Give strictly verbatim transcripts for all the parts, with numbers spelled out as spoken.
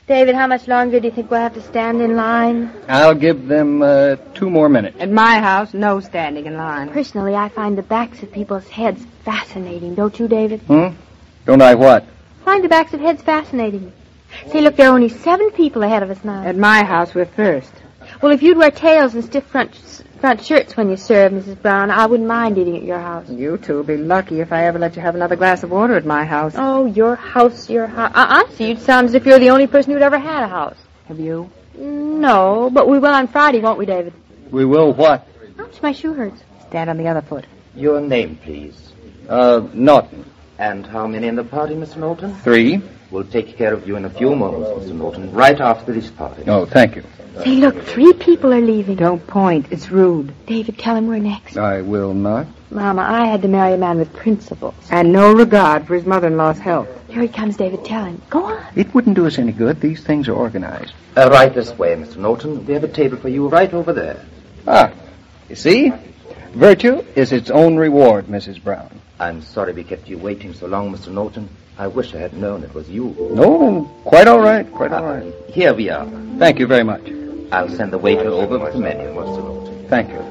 David, how much longer do you think we'll have to stand in line? I'll give them uh, two more minutes. At my house, no standing in line. Personally, I find the backs of people's heads fascinating, don't you, David? Hmm? Don't I what? Find the backs of heads fascinating. See, look, there are only seven people ahead of us now. At my house, we're first. Well, if you'd wear tails and stiff front front shirts when you serve, Missus Brown, I wouldn't mind eating at your house. You two will be lucky if I ever let you have another glass of water at my house. Oh, your house, your house. Uh, honestly, you'd sound as if you're the only person who'd ever had a house. Have you? No, but we will on Friday, won't we, David? We will what? Ouch, my shoe hurts. Stand on the other foot. Your name, please. Uh, Norton. And how many in the party, Mister Norton? Three. We'll take care of you in a few moments, Mister Norton, right after this party. Oh, thank you. Say, look, three people are leaving. Don't point. It's rude. David, tell him we're next. I will not. Mama, I had to marry a man with principles. And no regard for his mother-in-law's health. Here he comes, David. Tell him. Go on. It wouldn't do us any good. These things are organized. Uh, right this way, Mister Norton. We have a table for you right over there. Ah, you see? Virtue is its own reward, Missus Brown. I'm sorry we kept you waiting so long, Mister Norton. I wish I had known it was you. No, quite all right, quite all right. Uh, here we are. Thank you very much. I'll send the waiter over with the menu, Mister Norton. Thank you.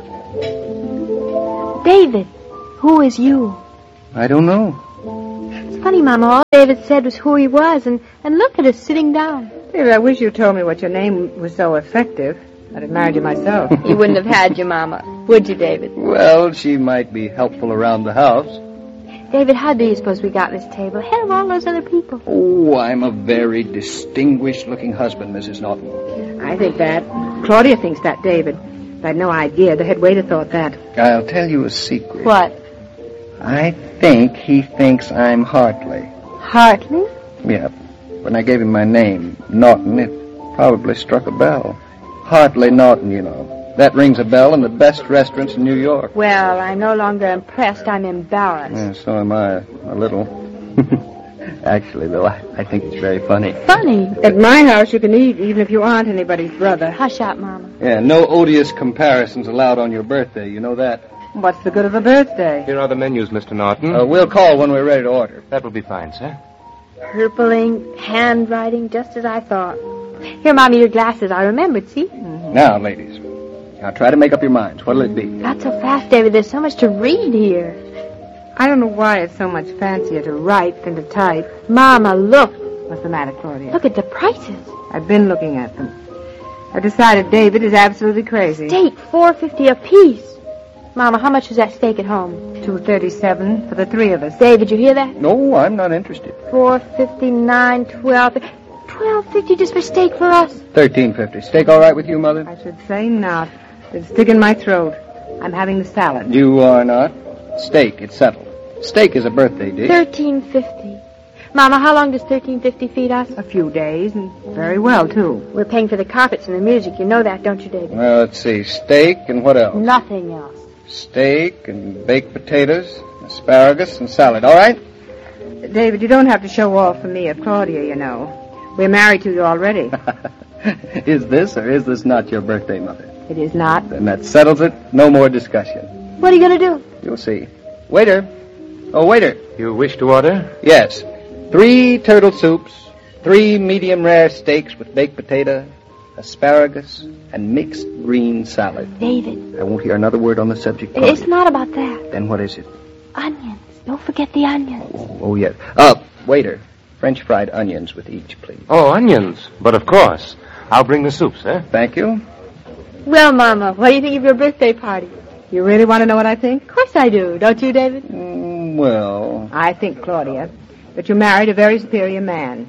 David, who is you? I don't know. It's funny, Mama. All David said was who he was, and, and look at us sitting down. David, I wish you told me what your name was so effective. I'd have married you myself. You wouldn't have had your Mama, would you, David? Well, she might be helpful around the house. David, how do you suppose we got this table ahead of all those other people? Oh, I'm a very distinguished-looking husband, Missus Norton. I think that. Claudia thinks that, David. I had no idea the head waiter thought that. I'll tell you a secret. What? I think he thinks I'm Hartley. Hartley? Yeah. When I gave him my name, Norton, it probably struck a bell. Hartley Norton, you know. That rings a bell in the best restaurants in New York. Well, I'm no longer impressed. I'm embarrassed. Yeah, so am I, a little. Actually, though, I, I think it's very funny. Funny? At my house, you can eat even if you aren't anybody's brother. Hush up, Mama. Yeah, no odious comparisons allowed on your birthday. You know that? What's the good of a birthday? Here are the menus, Mister Norton. Uh, we'll call when we're ready to order. That will be fine, sir. Purple ink, handwriting, just as I thought. Here, Mommy, your glasses. I remembered, see? Mm-hmm. Now, ladies, now try to make up your minds. What'll it be? Not so fast, David. There's so much to read here. I don't know why it's so much fancier to write than to type. Mama, look. What's the matter, Claudia? Look at the prices. I've been looking at them. I've decided David is absolutely crazy. Steak, four fifty apiece. Mama, how much was that steak at home? Two thirty-seven for the three of us. David, you hear that? No, I'm not interested. Four fifty nine, twelve, twelve fifty just for steak for us. Thirteen fifty. Steak all right with you, Mother? I should say not. It's sticking in my throat. I'm having the salad. You are not. Steak, it's settled. Steak is a birthday dish. Thirteen fifty. Mama, how long does thirteen fifty feed us? A few days, and very well too. We're paying for the carpets and the music. You know that, don't you, David? Well, let's see. Steak and what else? Nothing else. Steak and baked potatoes, asparagus and salad. All right? David, you don't have to show off for me or Claudia, you know. We're married to you already. Is this or is this not your birthday, Mother? It is not. Then that settles it. No more discussion. What are you going to do? You'll see. Waiter. Oh, waiter. You wish to order? Yes. Three turtle soups, three medium rare steaks with baked potato, asparagus, and mixed green salad. David. I won't hear another word on the subject. Claudia. It's not about that. Then what is it? Onions. Don't forget the onions. Oh, oh yes. Uh, waiter. French fried onions with each, please. Oh, onions. But of course. I'll bring the soup, sir. Thank you. Well, Mama, what do you think of your birthday party? You really want to know what I think? Of course I do. Don't you, David? Mm, well... I think, Claudia, that you married a very superior man.